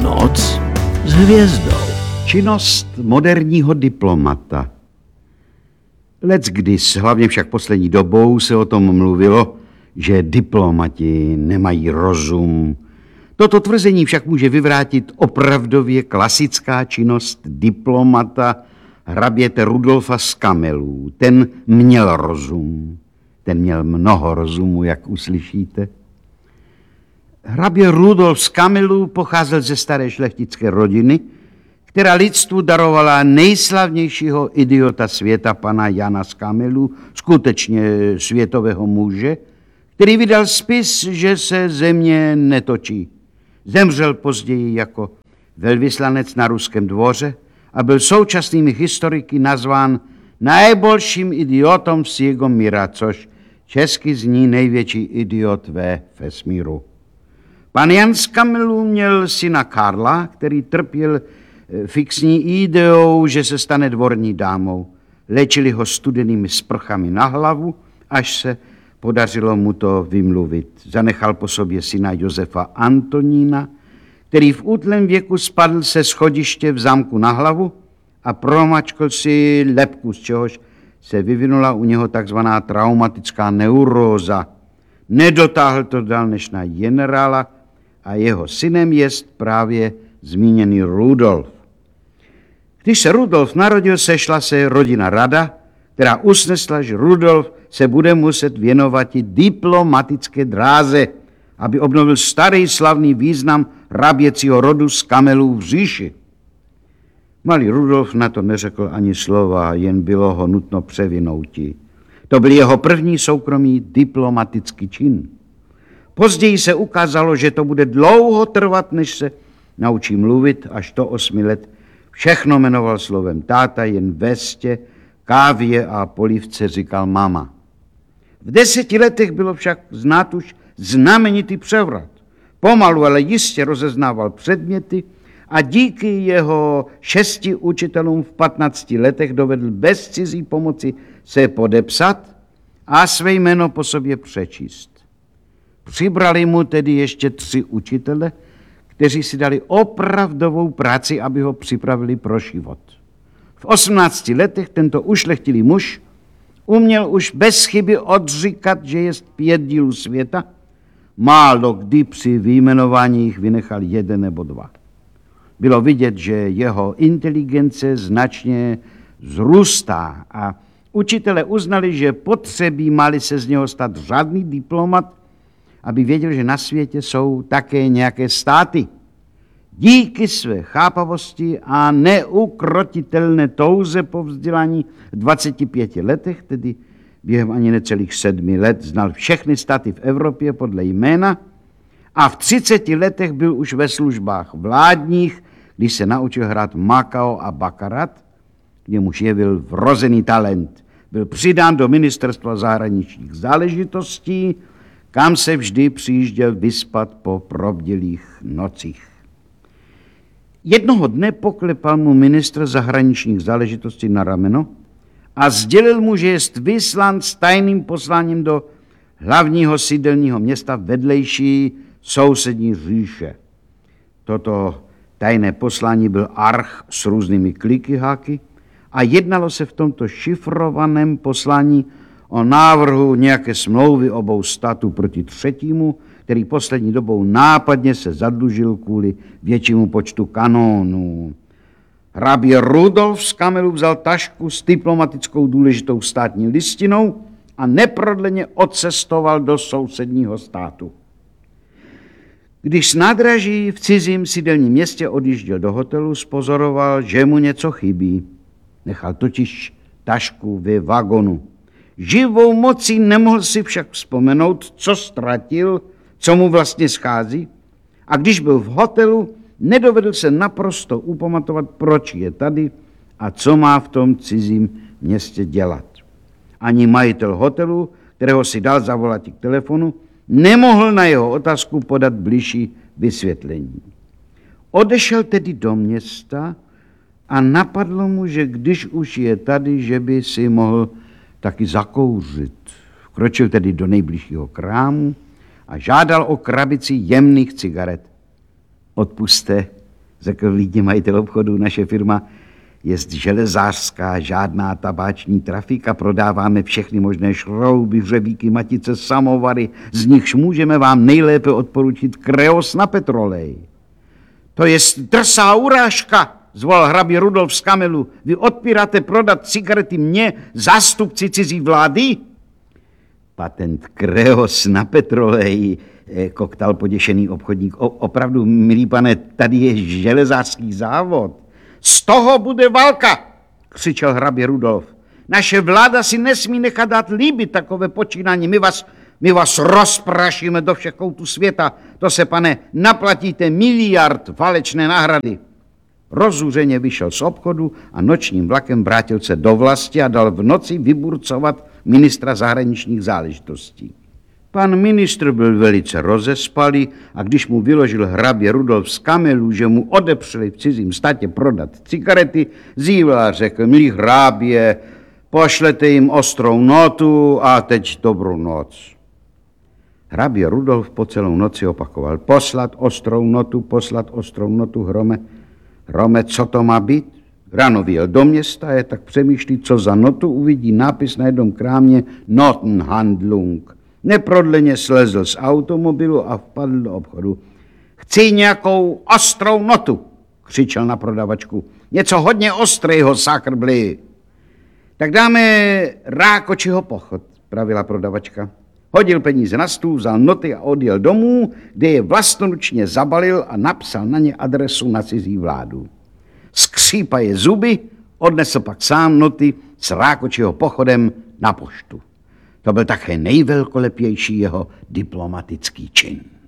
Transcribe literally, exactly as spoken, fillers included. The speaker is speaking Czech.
Noc s hvězdou. Činnost moderního diplomata. Leckdys, hlavně však poslední dobou, se o tom mluvilo, že diplomati nemají rozum. Toto tvrzení však může vyvrátit opravdově klasická činnost diplomata hraběte Rudolfa z Kamelů. Ten měl rozum. Ten měl mnoho rozumu, jak uslyšíte. Hrabě Rudolf z Kamelů pocházel ze staré šlechtické rodiny, která lidstvu darovala nejslavnějšího idiota světa, pana Jana z Kamelů, skutečně světového muže, který vydal spis, že se země netočí. Zemřel později jako velvyslanec na ruském dvoře a byl současnými historiky nazván nejbolším idiotom všeho míra, což česky zní největší idiot ve vesmíru. Pan Jan z Kamelů měl syna Karla, který trpěl fixní ideou, že se stane dvorní dámou. Léčili ho studenými sprchami na hlavu, až se podařilo mu to vymluvit. Zanechal po sobě syna Josefa Antonína, který v útlém věku spadl se schodiště v zámku na hlavu a promačkl si lebku, z čehož se vyvinula u něho takzvaná traumatická neuróza. Nedotáhl to dál než na generála a jeho synem jest právě zmíněný Rudolf. Když se Rudolf narodil, sešla se rodina rada, která usnesla, že Rudolf se bude muset věnovat i diplomatické dráze, aby obnovil starý slavný význam hraběcího rodu z Kamelů v říši. Malý Rudolf na to neřekl ani slova, jen bylo ho nutno převinouti. To byl jeho první soukromý diplomatický čin. Později se ukázalo, že to bude dlouho trvat, než se naučí mluvit, až do osmi let. Všechno jmenoval slovem táta, jen vestě, kávě a polívce říkal mama. V deseti letech bylo však znát už znamenitý převrat. Pomalu, ale jistě rozeznával předměty a díky jeho šesti učitelům v patnácti letech dovedl bez cizí pomoci se podepsat a své jméno po sobě přečíst. Přibrali mu tedy ještě tři učitele, kteří si dali opravdovou práci, aby ho připravili pro život. V osmnácti letech tento ušlechtilý muž uměl už bez chyby odříkat, že jest pět dílů světa, málo kdy při vyjmenování jich vynechal jeden nebo dva. Bylo vidět, že jeho inteligence značně zrůstá a učitelé uznali, že potřebí mali se z něho stát řádný diplomat, aby věděl, že na světě jsou také nějaké státy. Díky své chápavosti a neukrotitelné touze po vzdělání v dvaceti pěti letech, tedy během ani necelých sedmi let, znal všechny státy v Evropě podle jména a v třiceti letech byl už ve službách vládních, když se naučil hrát Makao a bakarat, k němuž jevil vrozený talent. Byl přidán do ministerstva zahraničních záležitostí, kam se vždy přijížděl vyspat po probdělých nocích. Jednoho dne poklepal mu ministr zahraničních záležitostí na rameno a sdělil mu, že jest vyslán s tajným posláním do hlavního sídelního města vedlejší sousední říše. Toto tajné poslání byl arch s různými klikyháky a jednalo se v tomto šifrovaném poslání o návrhu nějaké smlouvy obou států proti třetímu, který poslední dobou nápadně se zadlužil kvůli většímu počtu kanónů. Hrabě Rudolf z Kamelů vzal tašku s diplomatickou důležitou státní listinou a neprodleně odcestoval do sousedního státu. Když z nádraží v cizím sídelním městě odjížděl do hotelu, spozoroval, že mu něco chybí. Nechal totiž tašku ve vagonu. Živou mocí nemohl si však vzpomenout, co ztratil, co mu vlastně schází. A když byl v hotelu, nedovedl se naprosto upamatovat, proč je tady a co má v tom cizím městě dělat. Ani majitel hotelu, kterého si dal zavolat k telefonu, nemohl na jeho otázku podat bližší vysvětlení. Odešel tedy do města a napadlo mu, že když už je tady, že by si mohl taky zakouřit. Vkročil tedy do nejbližšího krámu a žádal o krabici jemných cigaret. Odpuste, řekl vlídně majitel obchodu. Naše firma je železářská, žádná tabáční trafika. Prodáváme všechny možné šrouby, hřebíky, matice, samovary, z nichž můžeme vám nejlépe odporučit Kreos na petrolej. To je drsá urážka, zvolal hrabě Rudolf z Kamelu. Vy odpíráte prodat cigarety mně, zástupci cizí vlády? Patent Kreos na petrolej, koktal poděšený obchodník. O, opravdu, milý pane, tady je železářský závod. Z toho bude válka, křičel hrabě Rudolf. Naše vláda si nesmí nechat dát líbit takové počínání. My vás, my vás rozprašíme do všech koutů světa. To se, pane, naplatíte miliard válečné náhrady. Rozuřeně vyšel z obchodu a nočním vlakem vrátil se do vlasti a dal v noci vyburcovat ministra zahraničních záležitostí. Pan ministr byl velice rozespalý a když mu vyložil hrabě Rudolf z Kamelu, že mu odepřeli v cizím státě prodat cigarety, zýval a řekl: milí hrabě, pošlete jim ostrou notu a teď dobrou noc. Hrabě Rudolf po celou noci opakoval: poslat ostrou notu, poslat ostrou notu, Hrome. Hrome, co to má být? Ráno vyjel do města, je tak přemýšlí, co za notu, uvidí nápis na jednom krámě Notenhandlung. Neprodleně slezl z automobilu a vpadl do obchodu. Chci nějakou ostrou notu, křičel na prodavačku. Něco hodně ostrého, sakr bli. Tak dáme Rákočiho pochod, pravila prodavačka. Hodil peníze na stůl, vzal noty a odjel domů, kde je vlastnoručně zabalil a napsal na ně adresu na cizí vládu. Skřípaje zuby, odnesl pak sám noty s Rákočiho pochodem na poštu. To byl také nejvelkolepější jeho diplomatický čin.